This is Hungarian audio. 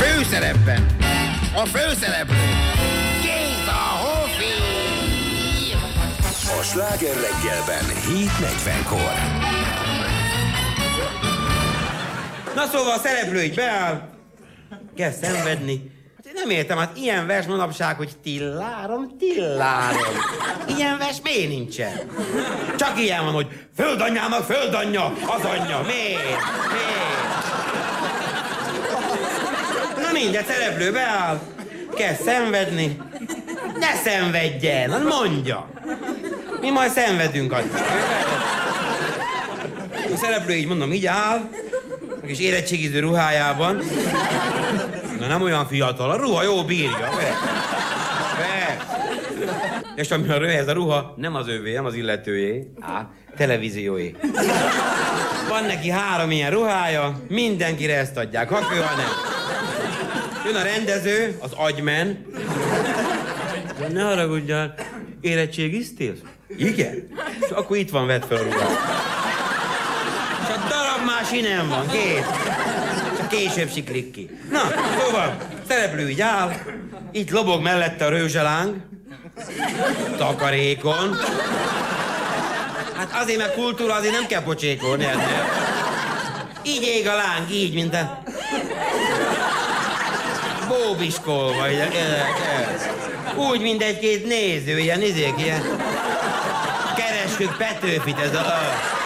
Főszerepben a főszereplő Géza Hofi. A Sláger reggelben 7:40-kor. Na szóval a szereplő így beáll, kezd szenvedni. Hát én nem értem, hát ilyen vers manapság, hogy tillárom, tillárom. Ilyen vers miért nincsen? Csak ilyen van, hogy földanyának földanyja, az anyja. Miért? Na mindegy, szereplő beáll, kezd szenvedni. Ne szenvedjen, hát mondja. Mi majd szenvedünk addig. A szereplő így mondom, így áll, a kis érettségiző ruhájában. Na nem olyan fiatal, a ruha jó bírja. És ami a röhe, ez a ruha nem az övé, nem az illetőjé, televízióé. Van neki 3 ilyen ruhája, mindenkire ezt adják, ha fő, ha nem. Jön a rendező, az agymen. Ne haragudjál, érettségiztél? Igen. És akkor itt van, vedd fel a ruhát. És a darab más innen van, kész. Csak később siklik ki. Na, szóval, szereplő így áll, itt lobog mellette a rőzseláng, takarékon. Hát azért, mert kultúra, azért nem kell pocsékolni. Így ég a láng, így, mint a bóbiskolva. Úgy, mint egy-két néző, ilyen izék, ilyen. Keressük Petőfit, ez a...